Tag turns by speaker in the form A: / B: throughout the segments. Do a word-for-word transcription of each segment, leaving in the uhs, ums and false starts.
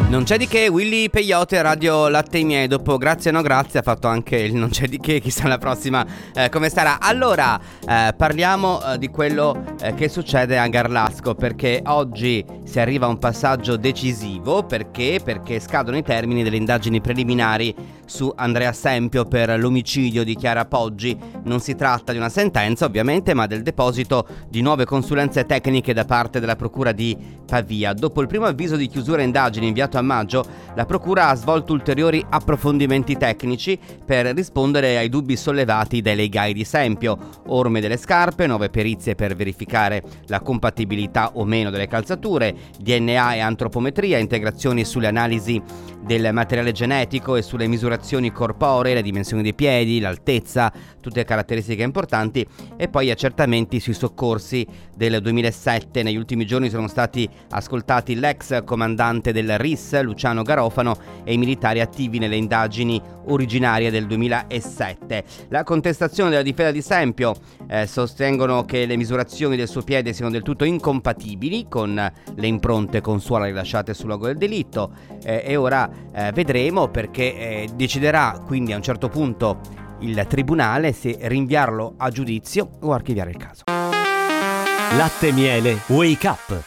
A: Non c'è di che, Willy Peyote, Radio Latte i Miei. Dopo Grazie no grazie ha fatto anche il Non c'è di che, chissà la prossima eh, come sarà. Allora, eh, parliamo eh, di quello eh, che succede a Garlasco, perché oggi si arriva a un passaggio decisivo. Perché? Perché scadono i termini delle indagini preliminari su Andrea Sempio per l'omicidio di Chiara Poggi. Non si tratta di una sentenza ovviamente, ma del deposito di nuove consulenze tecniche da parte della Procura di Pavia. Dopo il primo avviso di chiusura indagini inviato a maggio, la Procura ha svolto ulteriori approfondimenti tecnici per rispondere ai dubbi sollevati dai legali di Sempio: orme delle scarpe, nuove perizie per verificare la compatibilità o meno delle calzature, D N A e antropometria, integrazioni sulle analisi del materiale genetico e sulle misurazioni corporee, le dimensioni dei piedi, l'altezza, tutte caratteristiche importanti, e poi accertamenti sui soccorsi del duemilasette. Negli ultimi giorni sono stati ascoltati l'ex comandante del R I S, Luciano Garofano, e i militari attivi nelle indagini originarie del duemilasette. La contestazione della difesa di Sempio eh, sostengono che le misurazioni del suo piede siano del tutto incompatibili con le impronte consuali rilasciate sul luogo del delitto, eh, e ora eh, vedremo, perché eh, deciderà quindi a un certo punto il tribunale se rinviarlo a giudizio o archiviare il caso.
B: Latte Miele Wake Up.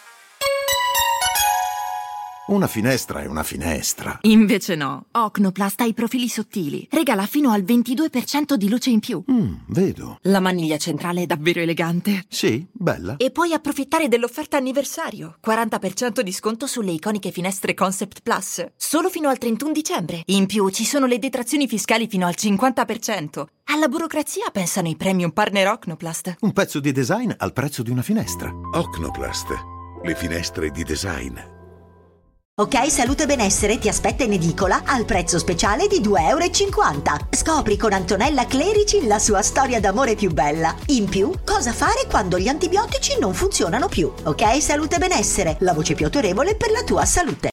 C: Una finestra è una finestra.
D: Invece no. Ocnoplast ha i profili sottili. Regala fino al ventidue per cento di luce in più.
C: Mm, vedo.
D: La maniglia centrale è davvero elegante.
C: Sì, bella.
D: E puoi approfittare dell'offerta anniversario. quaranta per cento di sconto sulle iconiche finestre Concept Plus. Solo fino al trentuno dicembre. In più ci sono le detrazioni fiscali fino al cinquanta per cento. Alla burocrazia pensano i premium partner Ocnoplast.
C: Un pezzo di design al prezzo di una finestra.
E: Ocnoplast, le finestre di design.
F: Ok Salute Benessere ti aspetta in edicola al prezzo speciale di due euro e cinquanta. Scopri con Antonella Clerici la sua storia d'amore più bella. In più, cosa fare quando gli antibiotici non funzionano più. Ok Salute Benessere, la voce più autorevole per la tua salute.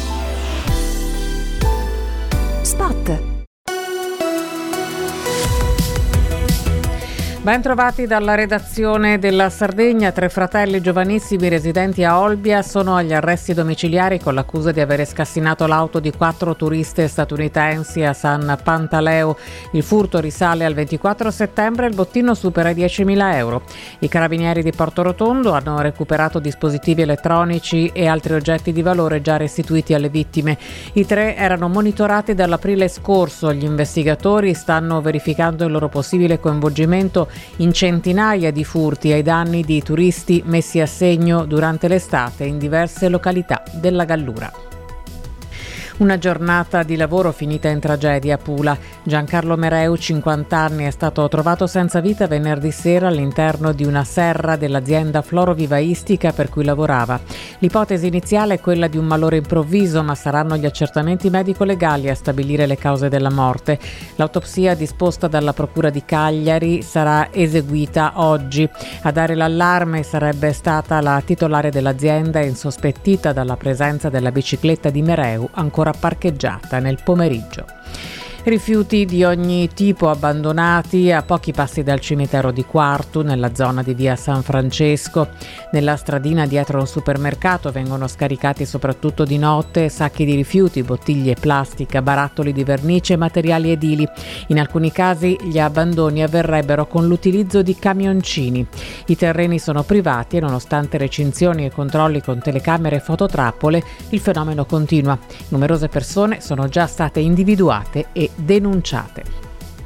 G: Spot. Ben trovati dalla redazione della Sardegna. Tre fratelli giovanissimi residenti a Olbia sono agli arresti domiciliari con l'accusa di avere scassinato l'auto di quattro turiste statunitensi a San Pantaleo. Il furto risale al ventiquattro settembre e il bottino supera i diecimila euro. I carabinieri di Portorotondo hanno recuperato dispositivi elettronici e altri oggetti di valore già restituiti alle vittime. I tre erano monitorati dall'aprile scorso. Gli investigatori stanno verificando il loro possibile coinvolgimento in centinaia di furti ai danni di turisti messi a segno durante l'estate in diverse località della Gallura. Una giornata di lavoro finita in tragedia a Pula. Giancarlo Mereu, cinquanta anni, è stato trovato senza vita venerdì sera all'interno di una serra dell'azienda florovivaistica per cui lavorava. L'ipotesi iniziale è quella di un malore improvviso, ma saranno gli accertamenti medico-legali a stabilire le cause della morte. L'autopsia disposta dalla Procura di Cagliari sarà eseguita oggi. A dare l'allarme sarebbe stata la titolare dell'azienda, insospettita dalla presenza della bicicletta di Mereu ancora parcheggiata nel pomeriggio. Rifiuti di ogni tipo abbandonati a pochi passi dal cimitero di Quartu, nella zona di via San Francesco. Nella stradina dietro un supermercato vengono scaricati soprattutto di notte sacchi di rifiuti, bottiglie plastica, barattoli di vernice e materiali edili. In alcuni casi gli abbandoni avverrebbero con l'utilizzo di camioncini. I terreni sono privati e nonostante recinzioni e controlli con telecamere e fototrappole, il fenomeno continua. Numerose persone sono già state individuate e denunciate.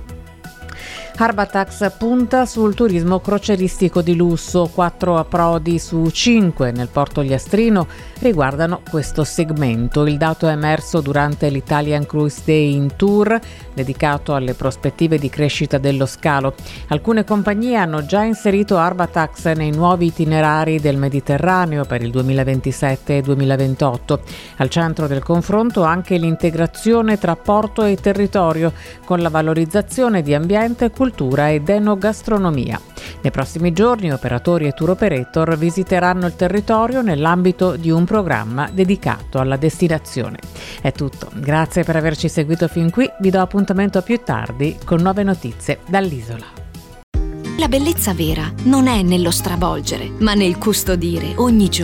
G: Arbatax punta sul turismo crocieristico di lusso. Quattro approdi su cinque nel porto Ogliastrino riguardano questo segmento. Il dato è emerso durante l'Italian Cruise Day in Tour, dedicato alle prospettive di crescita dello scalo. Alcune compagnie hanno già inserito Arbatax nei nuovi itinerari del Mediterraneo per il duemilaventisette e duemilaventotto. Al centro del confronto anche l'integrazione tra porto e territorio, con la valorizzazione di ambiente, cultura ed enogastronomia. Nei prossimi giorni operatori e tour operator visiteranno il territorio nell'ambito di un programma dedicato alla destinazione. È tutto, grazie per averci seguito fin qui, vi do appuntamento a più tardi con nuove notizie dall'isola.
H: La bellezza vera non è nello stravolgere, ma nel custodire ogni giorno.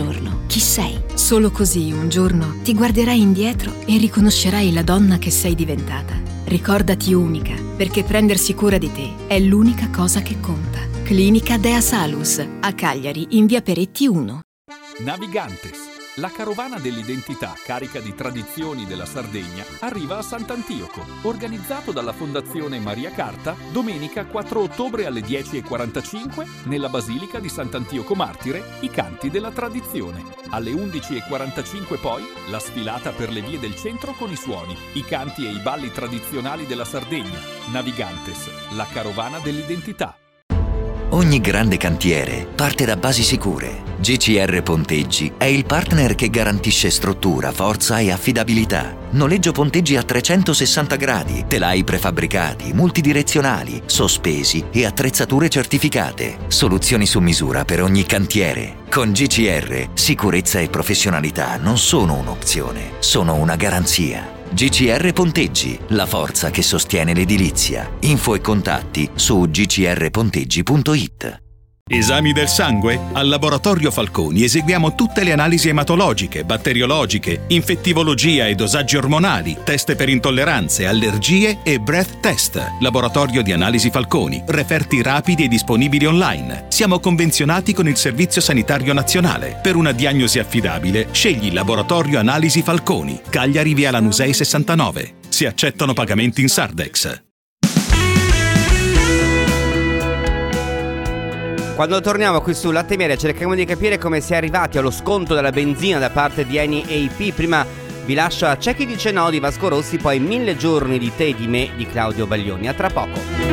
H: chi sei. Solo così un giorno ti guarderai indietro e riconoscerai la donna che sei diventata. Ricordati unica, perché prendersi cura di te è l'unica cosa che conta. Clinica Dea Salus, a Cagliari, in via Peretti uno.
I: Navigantes, la carovana dell'identità carica di tradizioni della Sardegna, arriva a Sant'Antioco. Organizzato dalla Fondazione Maria Carta, domenica quattro ottobre alle dieci e quarantacinque, nella Basilica di Sant'Antioco Martire, i canti della tradizione. Alle undici e quarantacinque poi, la sfilata per le vie del centro con i suoni, i canti e i balli tradizionali della Sardegna. Navigantes, la carovana dell'identità.
J: Ogni grande cantiere parte da basi sicure. G C R Ponteggi è il partner che garantisce struttura, forza e affidabilità. Noleggio ponteggi a trecentosessanta gradi, telai prefabbricati, multidirezionali, sospesi e attrezzature certificate. Soluzioni su misura per ogni cantiere. Con G C R, sicurezza e professionalità non sono un'opzione, sono una garanzia. G C R Ponteggi, la forza che sostiene l'edilizia. Info e contatti su g c r ponteggi punto i t.
K: Esami del sangue? Al Laboratorio Falconi eseguiamo tutte le analisi ematologiche, batteriologiche, infettivologia e dosaggi ormonali, test per intolleranze, allergie e breath test. Laboratorio di Analisi Falconi, referti rapidi e disponibili online. Siamo convenzionati con il Servizio Sanitario Nazionale. Per una diagnosi affidabile, scegli Laboratorio Analisi Falconi, Cagliari via Lanusei sessantanove. Si accettano pagamenti in Sardex.
A: Quando torniamo qui su Latte e Miele cerchiamo di capire come si è arrivati allo sconto della benzina da parte di Eni e I P. Prima vi lascio a C'è chi dice no di Vasco Rossi, poi Mille giorni di te e di me di Claudio Baglioni. A tra poco.